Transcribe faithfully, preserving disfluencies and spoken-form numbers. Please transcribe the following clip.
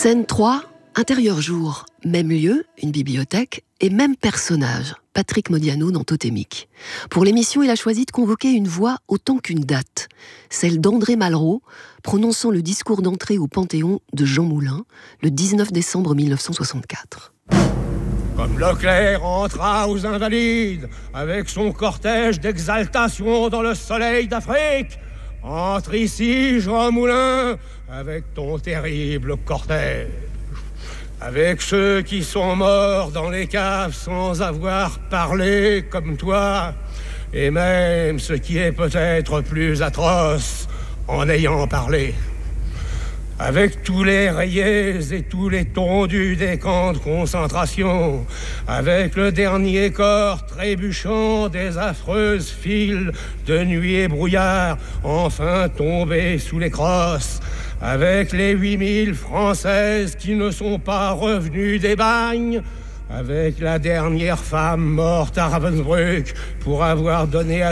Scène trois, intérieur jour, même lieu, une bibliothèque, et même personnage, Patrick Modiano dans Totémique. Pour l'émission, il a choisi de convoquer une voix autant qu'une date, celle d'André Malraux, prononçant le discours d'entrée au Panthéon de Jean Moulin, le dix-neuf décembre mille neuf cent soixante-quatre. Comme Leclerc entra aux Invalides, avec son cortège d'exaltation dans le soleil d'Afrique, entre ici, Jean Moulin, avec ton terrible cortège. Avec ceux qui sont morts dans les caves sans avoir parlé comme toi, et même ce qui est peut-être plus atroce, en ayant parlé. Avec tous les rayés et tous les tondus des camps de concentration, avec le dernier corps trébuchant des affreuses files de nuit et brouillard, enfin tombés sous les crosses, avec les huit mille Françaises qui ne sont pas revenues des bagnes, avec la dernière femme morte à Ravensbrück pour avoir donné à